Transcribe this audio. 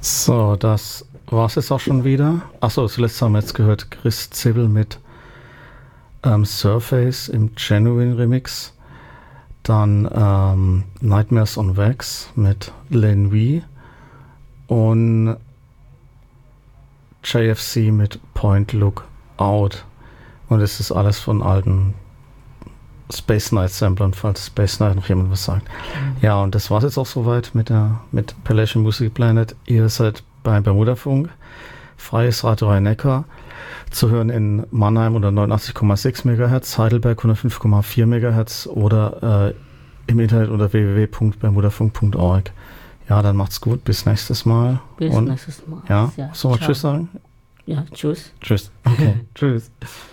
So, das war's jetzt auch schon wieder. Achso, zuletzt haben wir jetzt gehört Chris Zibbel mit Surface im Genuine Remix. Dann Nightmares on Wax mit Len Wee und JFC mit Point Look Out. Und es ist alles von alten Space Night Samplern, falls Space Night noch jemand was sagt. Ja, und das war's jetzt auch soweit mit Appalachian Music Planet. Ihr seid bei Bermudafunk, freies Radio Rhein-Neckar, zu hören in Mannheim unter 89,6 MHz, Heidelberg 105,4 MHz oder im Internet unter www.bermudafunk.org. Ja, dann macht's gut, bis nächstes Mal. Bis nächstes Mal. Ja, sollen wir Tschüss sagen? Ja, tschüss. Tschüss. Okay, tschüss.